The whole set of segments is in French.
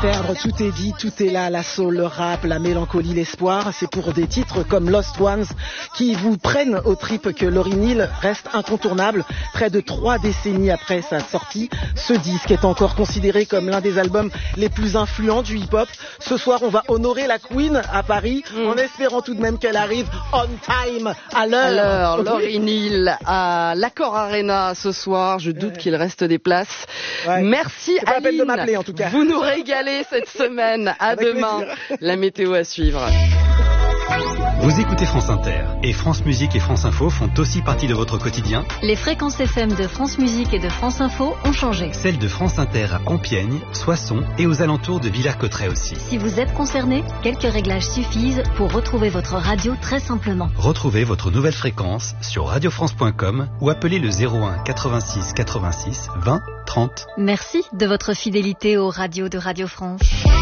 perdre, tout est dit, tout est là, la soul, le rap, la mélancolie, l'espoir. C'est pour des titres comme Lost Ones qui vous prennent aux tripes que Lauryn Hill reste incontournable. Près de 3 décennies après sa sortie, ce disque est encore considéré comme l'un des albums les plus influents du hip-hop. Ce soir, on va honorer la Queen à Paris en espérant tout de même qu'elle arrive on time, à l'heure. Lauryn Hill à l'Accor Arena ce soir. Je doute qu'il reste des places. Ouais. Merci c'est pas Aline. La peine de m'appeler en tout cas. Vous nous régalez cette semaine. À avec demain. plaisir. La météo à suivre. Vous écoutez France Inter et France Musique et France Info font aussi partie de votre quotidien. Les fréquences FM de France Musique et de France Info ont changé. Celles de France Inter à Compiègne, Soissons et aux alentours de Villers-Cotterêts aussi. Si vous êtes concerné, quelques réglages suffisent pour retrouver votre radio très simplement. Retrouvez votre nouvelle fréquence sur radiofrance.com ou appelez le 01 86 86 20 30. Merci de votre fidélité aux radios de Radio France.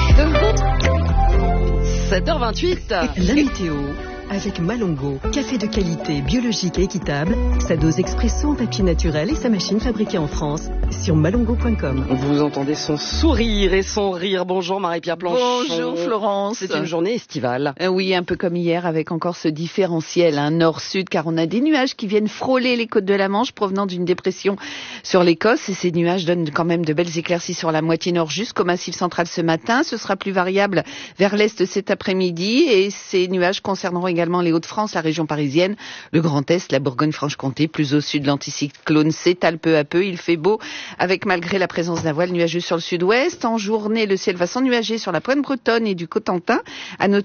7h28. La météo avec Malongo, café de qualité, biologique et équitable, sa dose expresso en papier naturel et sa machine fabriquée en France sur malongo.com. Vous entendez son sourire et son rire. Bonjour Marie-Pierre Planchon. Bonjour Florence. C'est une journée estivale. Oui, un peu comme hier avec encore ce différentiel nord-sud car on a des nuages qui viennent frôler les côtes de la Manche provenant d'une dépression sur l'Écosse et ces nuages donnent quand même de belles éclaircies sur la moitié nord jusqu'au Massif central ce matin. Ce sera plus variable vers l'est cet après-midi et ces nuages concerneront également les Hauts-de-France, la région parisienne, le Grand Est, la Bourgogne-Franche-Comté. Plus au sud, l'anticyclone s'étale peu à peu. Il fait beau avec malgré la présence d'un voile nuageux sur le sud-ouest. En journée, le ciel va s'ennuager sur la pointe bretonne et du Cotentin. À noter